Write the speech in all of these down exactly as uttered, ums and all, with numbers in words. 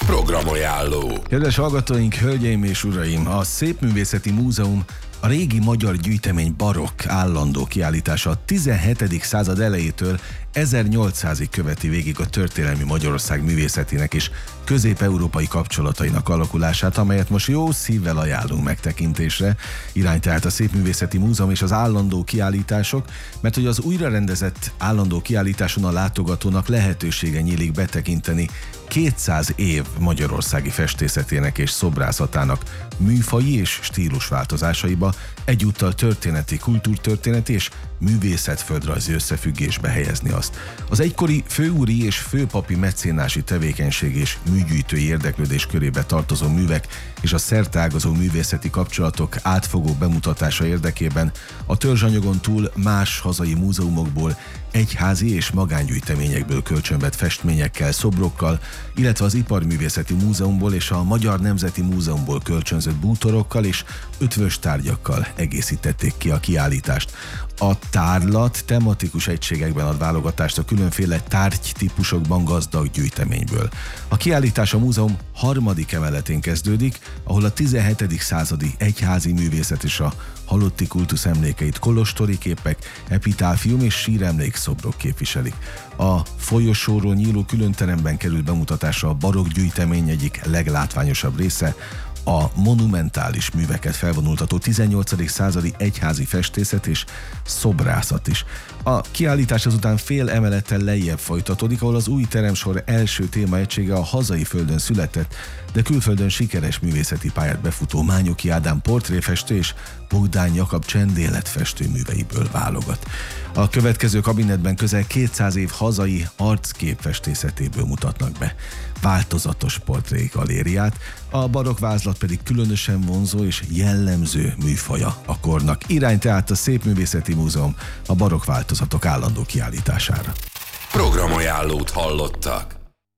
Programajánló. Kedves hallgatóink, hölgyeim és uraim, a Szépművészeti Múzeum a régi magyar gyűjtemény barokk állandó kiállítása a tizenhetedik század elejétől ezernyolcszázig követi végig a történelmi Magyarország művészetének és közép-európai kapcsolatainak alakulását, amelyet most jó szívvel ajánlunk megtekintésre. Irány tehát a Szépművészeti Múzeum és az állandó kiállítások, mert hogy az újrarendezett állandó kiállításon a látogatónak lehetősége nyílik betekinteni kétszáz év magyarországi festészetének és szobrászatának műfaji és stílusváltozásaiba, egyúttal történeti, kultúrtörténeti és művészetföldrajzi összefüggésbe helyezni azt. Az egykori főúri és főpapi mecénási tevékenység és műgyűjtői érdeklődés körébe tartozó művek és a szerteágazó művészeti kapcsolatok átfogó bemutatása érdekében a törzsanyagon túl más hazai múzeumokból, egyházi és magángyűjteményekből kölcsönvett festményekkel, szobrokkal, illetve az Iparművészeti Múzeumból és a Magyar Nemzeti Múzeumból kölcsönzött bútorokkal és ötvös tárgyakkal egészítették ki a kiállítást. A tárlat tematikus egységekben ad válogatást a különféle tárgytípusokban gazdag gyűjteményből. A kiállítás a múzeum harmadik emeletén kezdődik, ahol a tizenhetedik századi egyházi művészet és a halotti kultusz emlékeit kolostori képek, epitáfium és síremlékszobrok képviselik. A folyosóról nyíló különteremben kerül bemutatásra a barokk gyűjtemény egyik leglátványosabb része, a monumentális műveket felvonultató tizennyolcadik századi egyházi festészet és szobrászat is. A kiállítás azután fél emelettel lejjebb folytatódik, ahol az új teremsor első témaegysége a hazai földön született, de külföldön sikeres művészeti pályát befutó Mányoki Ádám portréfestő és Bogdán Jakab csendéletfestő műveiből válogat. A következő kabinetben közel kétszáz év hazai arcképfestészetéből mutatnak be változatos portrégalériát, a barokk vázlat pedig különösen vonzó és jellemző műfaja a kornak. Irány tehát a Szépművészeti Múzeum a barokk változatok állandó kiállítására. Programajánlót hallottak.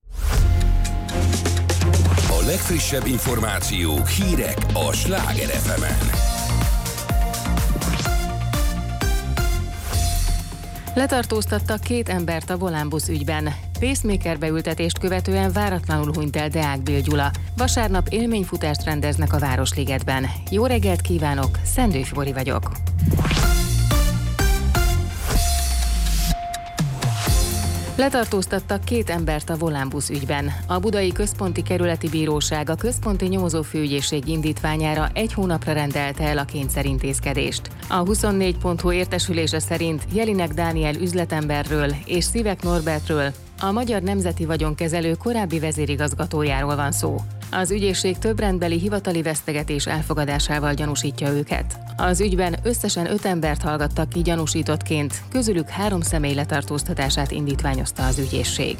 A legfrissebb információk, hírek a Sláger ef emen. Letartóztattak két embert a volánbusz ügyben. Pacemaker beültetést követően váratlanul hunyt el Deák Bél Gyula. Vasárnap élményfutást rendeznek a Városligetben. Jó reggelt kívánok, Szendő Fibori vagyok. Letartóztattak két embert a volánbusz ügyben. A Budai Központi Kerületi Bíróság a Központi Nyomozó Főügyészség indítványára egy hónapra rendelte el a kényszerintézkedést. A huszonnégy pont hu értesülése szerint Jelinek Dániel üzletemberről és Szivek Norbertről, a Magyar Nemzeti Vagyonkezelő korábbi vezérigazgatójáról van szó. Az ügyészség több rendbeli hivatali vesztegetés elfogadásával gyanúsítja őket. Az ügyben összesen öt embert hallgattak ki gyanúsítottként, közülük három személy letartóztatását indítványozta az ügyészség.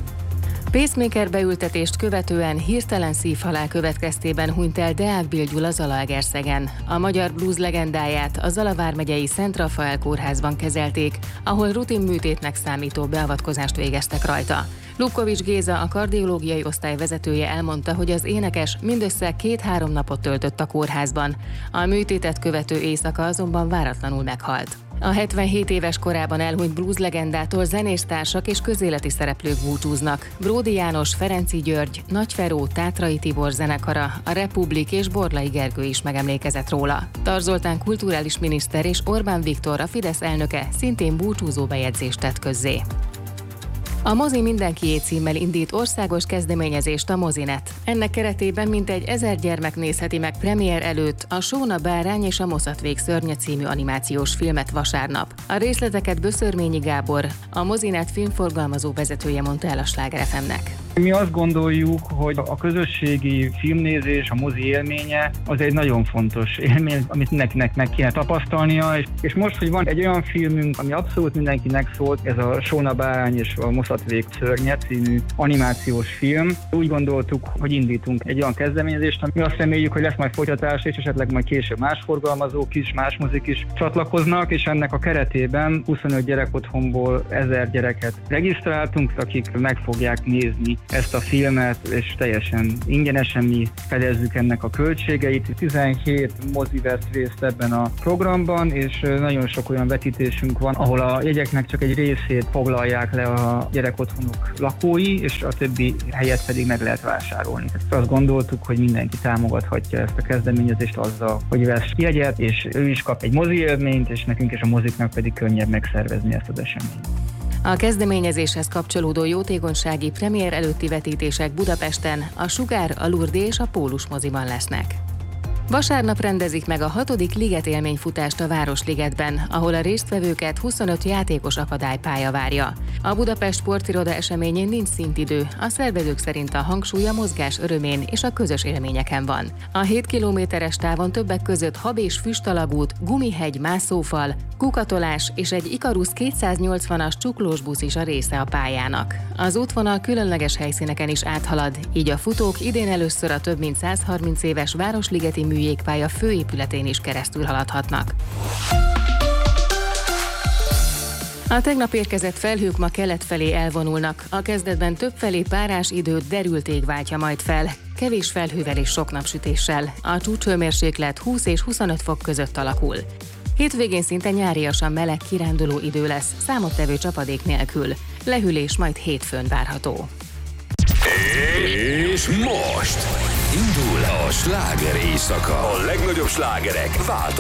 Pacemaker beültetést követően hirtelen szívhalál következtében hunyt el Deák Bél Gyula Zalaegerszegen. A magyar blues legendáját a Zala vármegyei Szent Rafael kórházban kezelték, ahol rutin műtétnek számító beavatkozást végeztek rajta. Lubkovics Géza, a kardiológiai osztály vezetője elmondta, hogy az énekes mindössze két-három napot töltött a kórházban. A műtétet követő éjszaka azonban váratlanul meghalt. A hetvenhét éves korában elhunyt blues legendától zenésztársak és közéleti szereplők búcsúznak. Bródi János, Ferenczy György, Nagy Feró, Tátrai Tibor zenekara, a Republik és Borlai Gergő is megemlékezett róla. Tar Zoltán kulturális miniszter és Orbán Viktor, a Fidesz elnöke szintén búcsúzó bejegyzést tett közzé. A Mozi Mindenkié címmel indít országos kezdeményezést a Mozinet. Ennek keretében mintegy ezer gyermek nézheti meg premier előtt a Sóna bárány és a Moszatvég szörnye című animációs filmet vasárnap. A részleteket Böszörményi Gábor, a Mozinet filmforgalmazó vezetője mondta el a Sláger ef emnek. Mi azt gondoljuk, hogy a közösségi filmnézés, a mozi élménye az egy nagyon fontos élmény, amit mindenkinek meg kéne tapasztalnia, és, és most, hogy van egy olyan filmünk, ami abszolút mindenkinek szólt, ez a Sóna bárány és a Moszatvég szörnye című animációs film, úgy gondoltuk, hogy indítunk egy olyan kezdeményezést, ami azt reméljük, hogy lesz majd folytatás, és esetleg majd később más forgalmazók is, más mozik is csatlakoznak, és ennek a keretében huszonöt gyerekotthonból ezer gyereket regisztráltunk, akik meg fogják nézni ezt a filmet, és teljesen ingyenesen mi fedezzük ennek a költségeit. tizenhét mozi vesz részt ebben a programban, és nagyon sok olyan vetítésünk van, ahol a jegyeknek csak egy részét foglalják le a gyerekotthonok lakói, és a többi helyet pedig meg lehet vásárolni. Tehát azt gondoltuk, hogy mindenki támogathatja ezt a kezdeményezést azzal, hogy vesz jegyet, és ő is kap egy mozi élményt, és nekünk és a moziknak pedig könnyebb megszervezni ezt az eseményt. A kezdeményezéshez kapcsolódó jótékonysági premier előtti vetítések Budapesten a Sugár, a Lourdes és a Pólus moziban lesznek. Vasárnap rendezik meg a hatodik ligetélményfutást a Városligetben, ahol a résztvevőket huszonöt játékos akadálypálya várja. A Budapest Sportiroda eseményén nincs szintidő, a szervezők szerint a hangsúly a mozgás örömén és a közös élményeken van. A hét kilométeres távon többek között hab- és füstalagút, gumihegy, mászófal, kukatolás és egy Ikarus kétszáznyolcvanas csuklós busz is a része a pályának. Az útvonal különleges helyszíneken is áthalad, így a futók idén először a több mint százharminc éves Városligeti műjégpálya főépületén is keresztül haladhatnak. A tegnap érkezett felhők ma kelet felé elvonulnak. A kezdetben többfelé párás időt derült ég váltja majd fel, kevés felhővel és sok napsütéssel. A csúcshőmérséklet húsz és huszonöt fok között alakul. Hétvégén szinte nyáriasan meleg kiránduló idő lesz, számottevő csapadék nélkül. Lehűlés majd hétfőn várható. És most indul a sláger éjszaka. A legnagyobb slágerek változnak.